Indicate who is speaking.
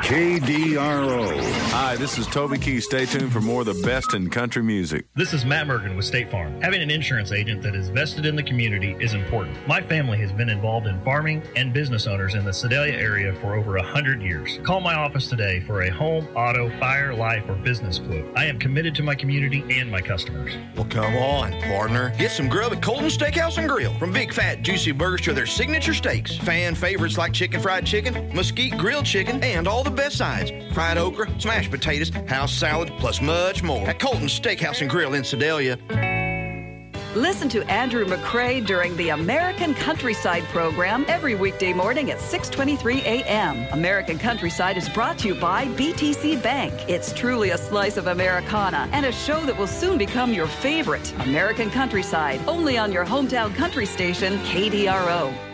Speaker 1: KDRO.
Speaker 2: Hi, this is Toby Keith. Stay tuned for more of the best in country music.
Speaker 3: This is Matt Mergen with State Farm. Having an insurance agent that is vested in the community is important. My family has been involved in farming and business owners in the Sedalia area for over 100 years. Call my office today for a home, auto, fire, life, or business quote. I am committed to my community and my customers.
Speaker 4: Well, come on, partner. Get some grub at Colton Steakhouse and Grill. From big, fat, juicy burgers to their signature steaks. Fan favorites like chicken fried chicken, mesquite grilled chicken, and all the best sides. Fried okra, smashed potatoes, house salad, plus much more. At Colton Steakhouse and Grill in Sedalia.
Speaker 5: Listen to Andrew McCrae during the American Countryside program every weekday morning at 6:23 a.m. American Countryside is brought to you by BTC Bank. It's truly a slice of Americana and a show that will soon become your favorite. American Countryside, only on your hometown country station, KDRO.